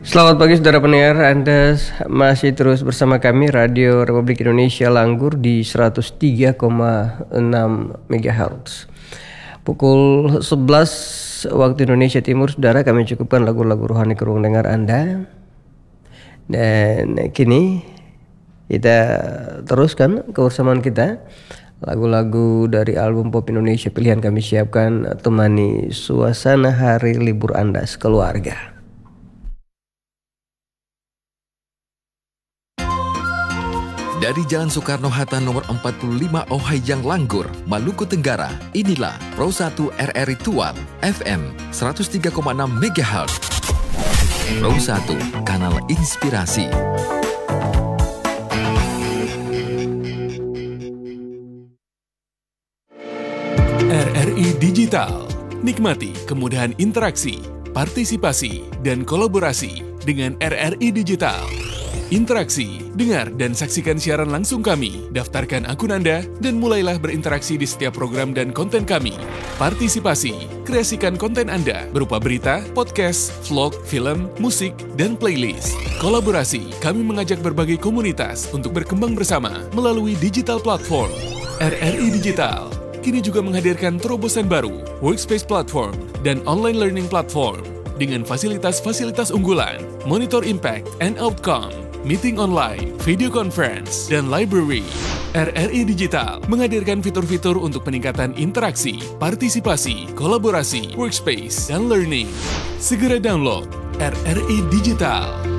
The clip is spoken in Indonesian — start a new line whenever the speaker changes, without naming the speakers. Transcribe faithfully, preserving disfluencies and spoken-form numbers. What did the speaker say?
Selamat pagi saudara pendengar, Anda masih terus bersama kami Radio Republik Indonesia Langgur di seratus tiga koma enam megahertz. Pukul sebelas waktu Indonesia Timur, saudara, kami cukupkan lagu-lagu rohani ke ruang dengar Anda. Dan kini kita teruskan kebersamaan kita. Lagu-lagu dari album pop Indonesia pilihan kami siapkan temani suasana hari libur Anda sekeluarga.
Dari Jalan Soekarno-Hatta nomor empat puluh lima Ohayang Langgur, Maluku Tenggara, inilah Pro satu R R I Tual, F M seratus tiga koma enam megahertz. Pro satu, kanal inspirasi.
R R I Digital. Nikmati kemudahan interaksi, partisipasi, dan kolaborasi dengan R R I Digital. Interaksi, dengar dan saksikan siaran langsung kami, daftarkan akun Anda, dan mulailah berinteraksi di setiap program dan konten kami. Partisipasi, kreasikan konten Anda berupa berita, podcast, vlog, film, musik, dan playlist. Kolaborasi, kami mengajak berbagai komunitas untuk berkembang bersama melalui digital platform. R R I Digital kini juga menghadirkan terobosan baru, workspace platform, dan online learning platform dengan fasilitas-fasilitas unggulan, monitor impact and outcome, meeting online, video conference, dan library. R R I Digital menghadirkan fitur-fitur untuk peningkatan interaksi, partisipasi, kolaborasi, workspace, dan learning. Segera download R R I Digital.